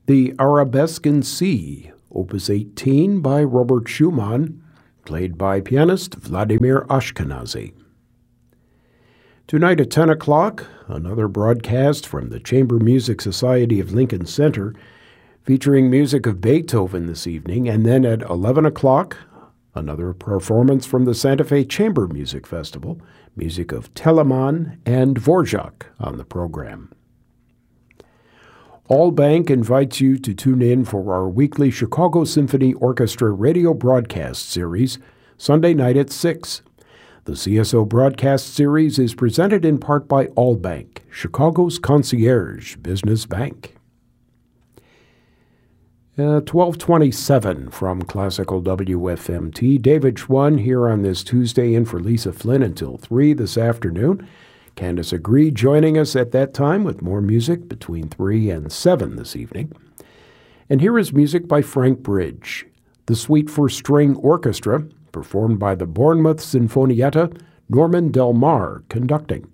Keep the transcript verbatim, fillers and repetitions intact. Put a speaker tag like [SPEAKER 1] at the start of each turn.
[SPEAKER 1] The Arabesque in C, Opus eighteen by Robert Schumann, played by pianist Vladimir Ashkenazy. Tonight at ten o'clock, another broadcast from the Chamber Music Society of Lincoln Center, featuring music of Beethoven this evening, and then at eleven o'clock, another performance from the Santa Fe Chamber Music Festival, music of Telemann and Dvorak on the program. Allbank invites you to tune in for our weekly Chicago Symphony Orchestra radio broadcast series, Sunday night at six. The C S O broadcast series is presented in part by Allbank, Chicago's concierge business bank. Uh, twelve twenty-seven from Classical W F M T. David Schwann here on this Tuesday in for Lisa Flynn until three this afternoon. Candace agreed joining us at that time with more music between three and seven this evening. And here is music by Frank Bridge, the Suite for String Orchestra, performed by the Bournemouth Sinfonietta, Norman Del Mar conducting.